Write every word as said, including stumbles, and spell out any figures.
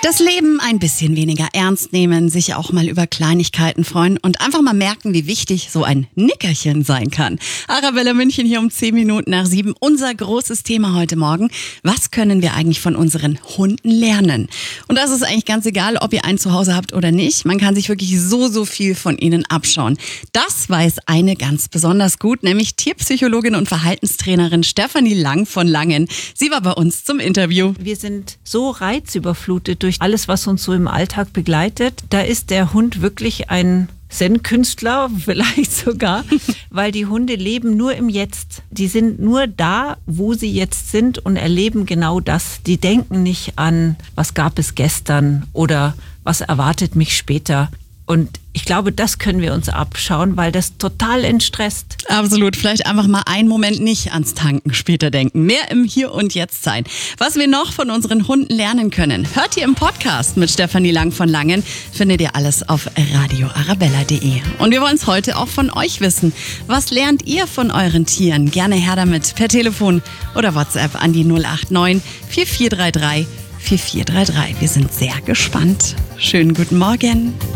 Das Leben ein bisschen weniger ernst nehmen, sich auch mal über Kleinigkeiten freuen und einfach mal merken, wie wichtig so ein Nickerchen sein kann. Arabella München hier um zehn Minuten nach sieben. Unser großes Thema heute Morgen. Was können wir eigentlich von unseren Hunden lernen? Und das ist eigentlich ganz egal, ob ihr einen zu Hause habt oder nicht. Man kann sich wirklich so, so viel von ihnen abschauen. Das weiß eine ganz besonders gut, nämlich Tierpsychologin und Verhaltenstrainerin Stefanie Lang von Langen. Sie war bei uns zum Interview. Wir sind so reizüberflutet durch alles, was uns so im Alltag begleitet. Da ist der Hund wirklich ein Zen-Künstler, vielleicht sogar, weil die Hunde leben nur im Jetzt. Die sind nur da, wo sie jetzt sind und erleben genau das. Die denken nicht an, was gab es gestern oder was erwartet mich später. Und ich glaube, das können wir uns abschauen, weil das total entstresst. Absolut. Vielleicht einfach mal einen Moment nicht ans Tanken später denken. Mehr im Hier und Jetzt sein. Was wir noch von unseren Hunden lernen können, hört ihr im Podcast mit Stefanie Lang von Langen. Findet ihr alles auf radio arabella punkt de. Und wir wollen es heute auch von euch wissen. Was lernt ihr von euren Tieren? Gerne her damit per Telefon oder WhatsApp an die null acht neun vier vier drei drei vier vier drei drei. Wir sind sehr gespannt. Schönen guten Morgen.